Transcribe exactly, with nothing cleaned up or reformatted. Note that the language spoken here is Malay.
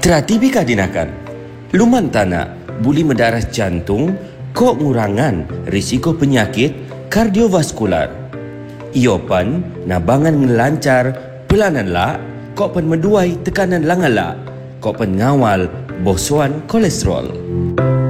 Teratibi dinakan. Luman tanak buli mendarah jantung kok ngurangan risiko penyakit kardiovaskular. Iopan nabangan ngelancar pelanan la kok pen meduai tekanan langan la kok pen ngawal bosuan kolesterol.